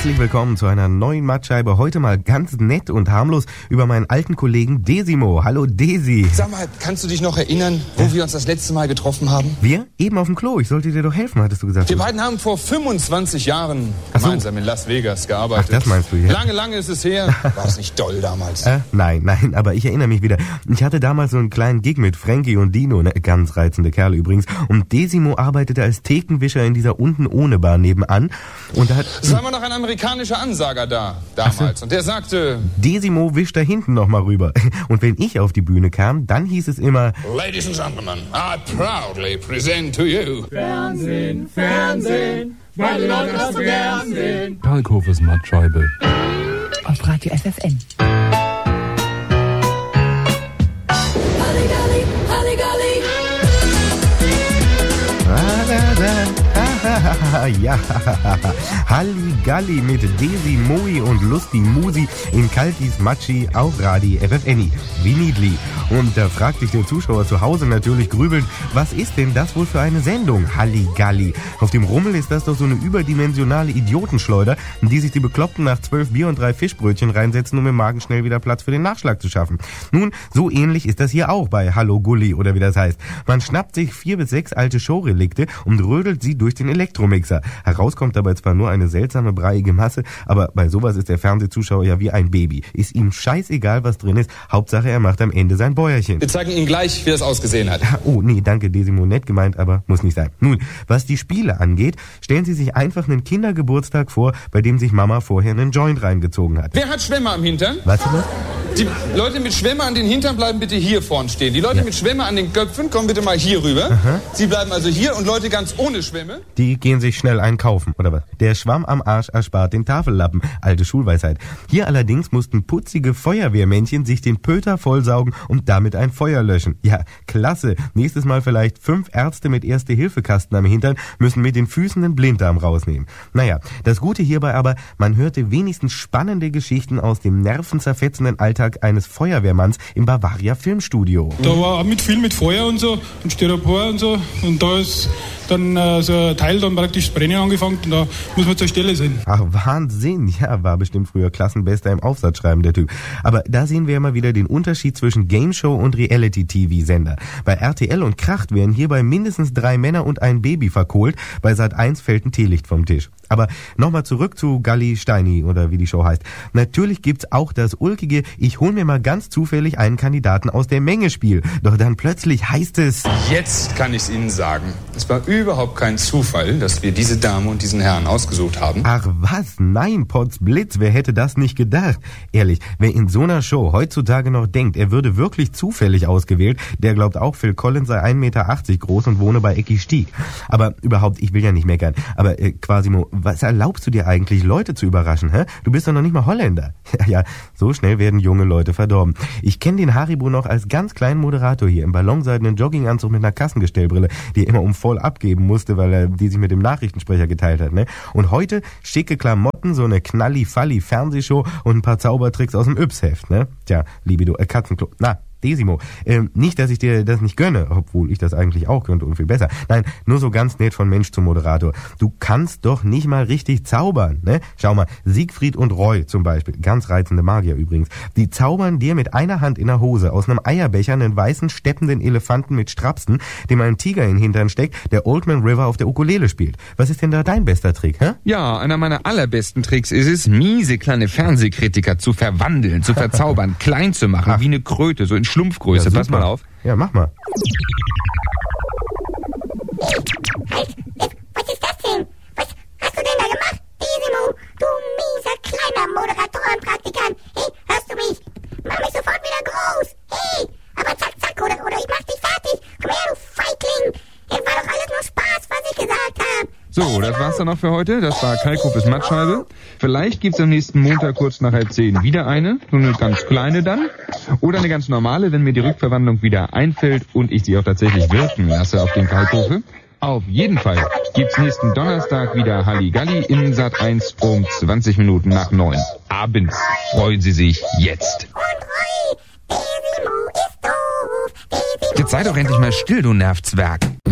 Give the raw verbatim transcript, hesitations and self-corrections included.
Herzlich willkommen zu einer neuen Mattscheibe. Heute mal ganz nett und harmlos über meinen alten Kollegen Desimo. Hallo Desi. Sag mal, kannst du dich noch erinnern, wo ja. wir uns das letzte Mal getroffen haben? Wir? Eben auf dem Klo. Ich sollte dir doch helfen, hattest du gesagt. Wir beiden haben vor fünfundzwanzig Jahren gemeinsam so. in Las Vegas gearbeitet. Ach, das meinst du, ja. Lange, lange ist es her. War es nicht doll damals? Äh, nein, nein, aber ich erinnere mich wieder. Ich hatte damals so einen kleinen Gig mit Frankie und Dino, ne, ganz reizende Kerle übrigens. Und Desimo arbeitete als Thekenwischer in dieser unten ohne Bar nebenan. Und da hat... Es war immer noch ein amerikanischer Ansager da, damals. So. Und der sagte... Desimo wischt da hinten noch mal rüber. Und wenn ich auf die Bühne kam, dann hieß es immer... Ladies and Gentlemen, I proudly present to you... Fernsehen, Fernsehen, weil die Leute das so gern sehen. Kalkhofes Mattscheibe. Auf Radio F F N. Halligalli, Halligalli. Ja, Halligalli mit Desi, Moi und Lusti Musi in Kalkis Matschi auf Radio F F N I. Wie niedlich. Und da fragt sich der Zuschauer zu Hause natürlich grübelnd, was ist denn das wohl für eine Sendung, Halligalli? Auf dem Rummel ist das doch so eine überdimensionale Idiotenschleuder, in die sich die Bekloppten nach zwölf Bier und drei Fischbrötchen reinsetzen, um im Magen schnell wieder Platz für den Nachschlag zu schaffen. Nun, so ähnlich ist das hier auch bei Hallo Gulli oder wie das heißt. Man schnappt sich vier bis sechs alte Showrelikte und rödelt sie durch den Elektromixer. Herauskommt dabei zwar nur eine seltsame, breiige Masse, aber bei sowas ist der Fernsehzuschauer ja wie ein Baby. Ist ihm scheißegal, was drin ist. Hauptsache, er macht am Ende sein Bäuerchen. Wir zeigen Ihnen gleich, wie das ausgesehen hat. Oh, nee, danke, Desimo, nett gemeint, aber muss nicht sein. Nun, was die Spiele angeht, stellen Sie sich einfach einen Kindergeburtstag vor, bei dem sich Mama vorher einen Joint reingezogen hat. Wer hat Schwämme am Hintern? Was ist das? Die Leute mit Schwämme an den Hintern bleiben bitte hier vorn stehen. Die Leute ja. mit Schwämme an den Köpfen kommen bitte mal hier rüber. Aha. Sie bleiben also hier und Leute ganz ohne Schwämme. Die gehen sich schnell einkaufen, oder was? Der Schwamm am Arsch erspart den Tafellappen. Alte Schulweisheit. Hier allerdings mussten putzige Feuerwehrmännchen sich den Pöter vollsaugen und damit ein Feuer löschen. Ja, klasse. Nächstes Mal vielleicht fünf Ärzte mit Erste-Hilfe-Kasten am Hintern müssen mit den Füßen den Blinddarm rausnehmen. Naja, das Gute hierbei aber, man hörte wenigstens spannende Geschichten aus dem nervenzerfetzenden Alltag eines Feuerwehrmanns im Bavaria Filmstudio. Da war auch mit viel mit Feuer und so und Styropor und so und da ist dann äh, so ein Teil dann praktisch brennen angefangen und da muss man zur Stelle sein. Ach, Wahnsinn. Ja, war bestimmt früher Klassenbester im Aufsatzschreiben, der Typ. Aber da sehen wir ja mal wieder den Unterschied zwischen Gameshow und Reality-T V-Sender. Bei R T L und Kracht werden hierbei mindestens drei Männer und ein Baby verkohlt. Bei Sat eins fällt ein Teelicht vom Tisch. Aber nochmal zurück zu Galli Steini oder wie die Show heißt. Natürlich gibt's auch das ulkige, ich hol mir mal ganz zufällig einen Kandidaten aus der Menge Spiel. Doch dann plötzlich heißt es... Jetzt kann ich's Ihnen sagen. Es war überhaupt kein Zufall, dass wir diese Dame und diesen Herrn ausgesucht haben. Ach was? Nein, Potzblitz, wer hätte das nicht gedacht? Ehrlich, wer in so einer Show heutzutage noch denkt, er würde wirklich zufällig ausgewählt, der glaubt auch, Phil Collins sei ein Meter achtzig groß und wohne bei Ecki Stieg. Aber überhaupt, ich will ja nicht meckern. Aber äh, Quasimo, was erlaubst du dir eigentlich, Leute zu überraschen, hä? Du bist doch noch nicht mal Holländer. Ja, ja, so schnell werden junge Leute verdorben. Ich kenne den Haribo noch als ganz kleinen Moderator hier im ballonseidenen Jogginganzug mit einer Kassengestellbrille, die er immer um voll abgeben musste, weil er die sich mit dem Nachrichtensprecher geteilt hat, ne? Und heute schicke Klamotten, so eine Knalli-Falli-Fernsehshow und ein paar Zaubertricks aus dem Yps-Heft, ne? Tja, Libido, äh, Katzenklo, na, Desimo, ähm, nicht, dass ich dir das nicht gönne, obwohl ich das eigentlich auch könnte und viel besser. Nein, nur so ganz nett von Mensch zum Moderator. Du kannst doch nicht mal richtig zaubern, ne? Schau mal, Siegfried und Roy zum Beispiel, ganz reizende Magier übrigens, die zaubern dir mit einer Hand in der Hose aus einem Eierbecher einen weißen, steppenden Elefanten mit Strapsen, dem ein Tiger in den Hintern steckt, der Old Man River auf der Ukulele spielt. Was ist denn da dein bester Trick, hä? Ja, einer meiner allerbesten Tricks ist es, miese kleine Fernsehkritiker zu verwandeln, zu verzaubern, klein zu machen, Ach. wie eine Kröte, so in Schlumpfgröße. Ja, pass mal auf. Ja, mach mal. Halt! Was ist das denn? Was hast du denn da gemacht, Desimo? Du mieser kleiner Moderatorenpraktikant. Hey, hörst du mich? Mach mich sofort wieder groß. Hey, aber zack, zack, oder, oder ich mach dich fertig. Komm her, du Feigling. Das war doch alles nur Spaß, was ich gesagt habe. So, das war's dann noch für heute. Das war Kalkhofes Mattscheibe. Vielleicht gibt's am nächsten Montag kurz nach halb zehn wieder eine. So eine ganz kleine dann. Oder eine ganz normale, wenn mir die Rückverwandlung wieder einfällt und ich sie auch tatsächlich wirken lasse auf den Kalkhofe. Auf jeden Fall gibt's nächsten Donnerstag wieder Halligalli in Sat eins um zwanzig Minuten nach neun. Abends. Freuen Sie sich jetzt. Jetzt sei doch endlich mal still, du Nervzwerg.